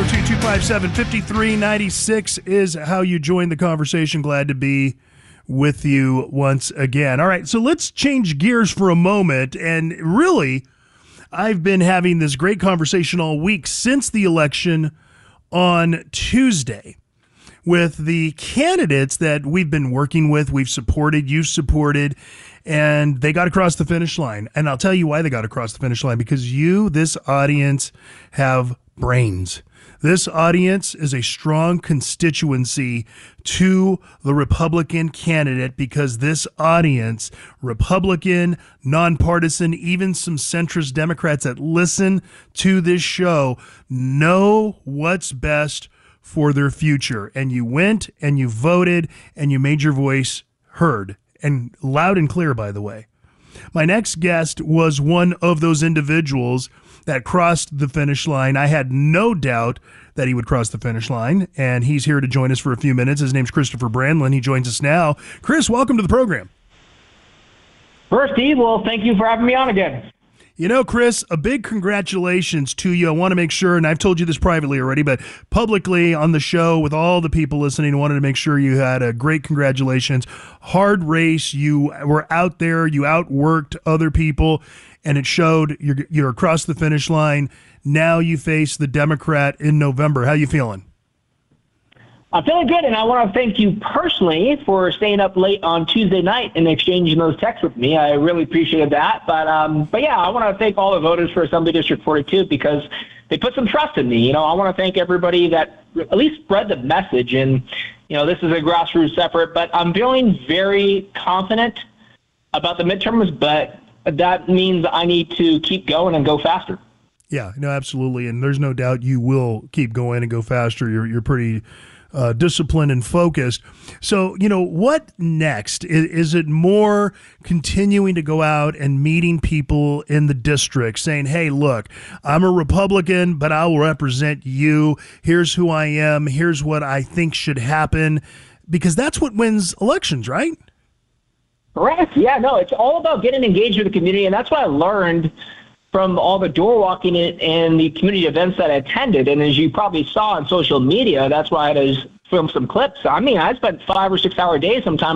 402-257-5396 is how you join the conversation. Glad to be with you once again. All right, so let's change gears for a moment. And really, I've been having this great conversation all week since the election on Tuesday with the candidates that we've been working with, we've supported, you've supported, and they got across the finish line. And I'll tell you why they got across the finish line, because you, this audience, have brains. This audience is a strong constituency to the Republican candidate, because this audience, Republican, nonpartisan, even some centrist Democrats that listen to this show, know what's best for their future. And you went and you voted and you made your voice heard, and loud and clear, by the way. My next guest was one of those individuals that crossed the finish line. I had no doubt that he would cross the finish line, and he's here to join us for a few minutes. His name's Christopher Brandlin. He joins us now. Chris, welcome to the program. First, Steve, well, thank you for having me on again. You know, Chris, a big congratulations to you. I want to make sure, and I've told you this privately already, but publicly on the show with all the people listening, I wanted to make sure you had a great congratulations. Hard race. You were out there. You outworked other people, and it showed. You're across the finish line. Now you face the Democrat in November. How you feeling? I'm feeling good, and I want to thank you personally for staying up late on Tuesday night and exchanging those texts with me. I really appreciated that. But yeah, I want to thank all the voters for Assembly District 42 because they put some trust in me. You know, I want to thank everybody that at least spread the message. And, you know, this is a grassroots effort, but I'm feeling very confident about the midterms, but that means I need to keep going and go faster. Yeah, no, absolutely. And there's no doubt you will keep going and go faster. You're pretty disciplined and focused. So, you know, what next? Is it more continuing to go out and meeting people in the district saying, hey, look, I'm a Republican, but I will represent you. Here's who I am. Here's what I think should happen. Because that's what wins elections, right? Correct. Yeah, no, it's all about getting engaged with the community. And that's what I learned from all the door walking and the community events that I attended. And as you probably saw on social media, that's why I had to film some clips. I mean, I spent 5 or 6 hour days sometimes